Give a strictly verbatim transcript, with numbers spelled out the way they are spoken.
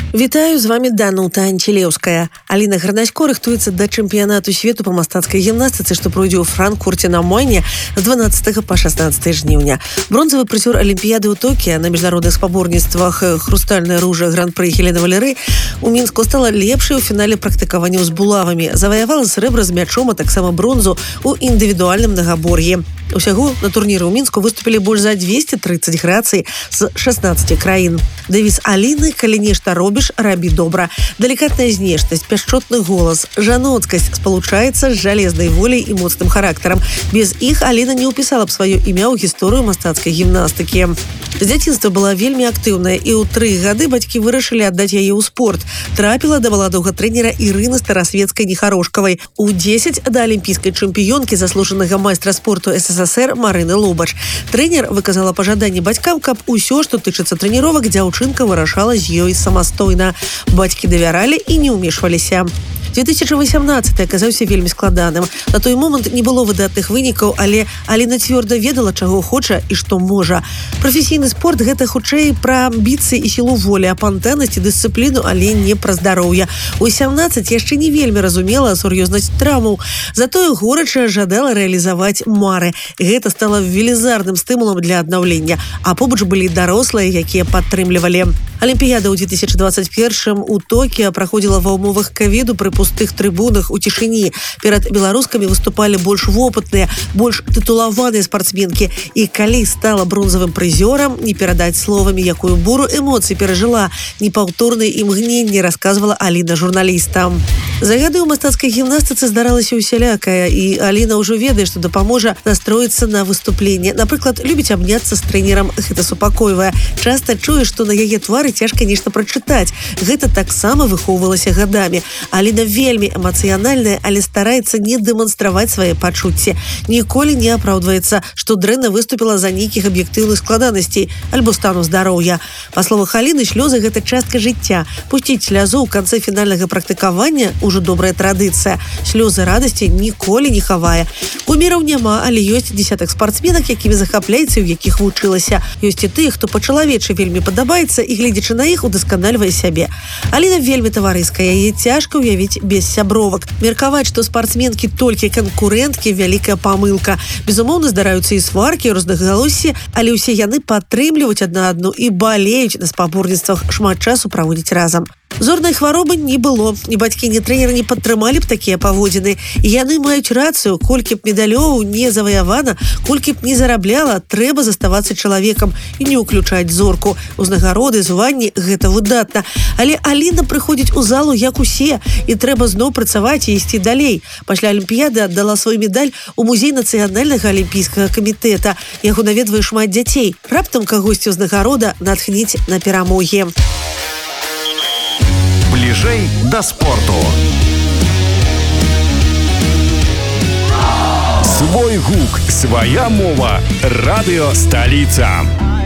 Вітаю, з вами Данута Антилеўская. Аліна Гарнасько рыхтуецца да чэмпіянату свету па мастацкай гімнастыцы, што пройдзе ў Франкфурце на Майне з дванаццатага па шаснаццатае жніўня. Бронзавы прызёр Алімпіяды ў Токіа на міжнародных спаборніцтвах «Хрустальная ружа» гран-пры Хелена Валеры у Мінску стала лепшай у фінале практыкаванняў з булавамі. Заваявала срэбра з мячом, а таксама бронзу ў індывідуальным нагабор'і. Усяго на турніры ў Мінску выступілі больш за дзвесце трыццаць грацый з шаснаццаці краін. Дэвіз Аліны «Калі нешта робіш, рабі добра». Далікатная знешнасць, пяшчотны голас, жаноцкасць спалучаецца з жалезнай воляй і моцным характарам. Без іх Аліна не ўпісала б сваё імя ў гісторыю мастацкай гімнастыкі. З дзяцінства была вельмі актыўная, і ў тры гады бацькі вырашылі аддаць яе ў спорт. Трапіла да маладога трэнера Ірыны Старасветскай-Нехарошкавай. У дзесяць да алімпійскай чэмпіёнкі, заслужанага майстра спорту эс эс эс эр Марыны Лобач. Трэнер выказала пажаданне бацькам, каб усё, што тычыцца трэніровак, дзяўчынка вырашала з ёй самастойна. Бацькі давяралі і не ўмешваліся. две тысячи восемнадцатый аказаўся вельмі складаным. На той момант не было выдатных вынікаў, але Аліна цвёрда ведала, чаго хоча і што можа. Прафесійны спорт – гэта хутчэй пра амбіцыі і сілу волі, а пантэннасць і дысцыпліну, але не пра здароўе. У сямнаццаць яшчэ не вельмі разумела сур'ёзнасць траўмаў. Затое горача жадала рэалізаваць мары. Гэта стала велізарным стымулам для аднаўлення. А побач былі дарослыя, якія падтрымлівалі. Алімпіяда ў две тысячи двадцать первым у Токіа праходзіла ва ўмовах ковіду пры пустых трыбунах у цішыні. Перад беларускамі выступалі больш вопытныя, больш тытулаваныя спартсменкі. І калі стала бронзавым прызёрам, не перадаць словамі, якую буру эмоцый перажыла. Непаўторнае імгненне, расказвала Аліна журналістам. За гады ў мастацкай гімнастыцы здаралася усялякая, і Аліна ўжо ведае, што дапаможа настроіцца на выступленне. Напрыклад, любіць абняцца з трэнерам, гэта супакойвае. Часта чуе, што на яе твары цяжка нешта прачытаць. Гэта таксама выхоўвалася гадамі. Аліна вельмі эмацыянальная, але стараецца не дэманстраваць свае пачуцці. Ніколі не апраўдваецца, што дрэнна выступіла за нейкіх аб'ектыўных складанасцей альбо стану здароўя. Па словах Аліны, слёзы – гэта частка жыцця. Пусціць слязу ў канцы фінальнага практыкавання – ужо добрая традыцыя. Слёзы радасці ніколі не хавае. Куміраў няма, але ёсць дзесятак спартсменак, якімі захапляецца, у якіх вучылася. Ёсць і тых, хто па-чалавечы вельмі падабаецца і, гледзячы на іх, удасканальвае сябе. Аліна вельмі таварыская, яе цяжка ўявіць без сябровак. Меркаваць, што спартсменкі толькі канкурэнткі – вялікая памылка. Безумоўна, здараюцца і сваркі, і рознагалоссі, але ўсе яны падтрымліваюць адна адну і балеюць на спаборніцтвах, шмат часу праводзяць разам. Зорнай хваробы не было. Ні бацькі, ні трэнеры не падтрымалі б такія паводзіны. І яны маюць рацыю. Колькі б медалёў не заваявана, колькі б не зарабляла, трэба заставацца чалавекам і не ўключаць зорку. Узнагароды, званні – гэта выдатна. Але Аліна прыходзіць у залу, як усе, і трэба зноў працаваць і ісці далей. Пасля Алімпіяды аддала свой медаль у музей нацыянальнага алімпійскага камітэта. Яго наведвае шмат дзяцей. Раптам кагосьці ўзнагарода натхніць на перамогі. Бліжэй да спорту. Свой гук, свая мова. Радыё Сталіца.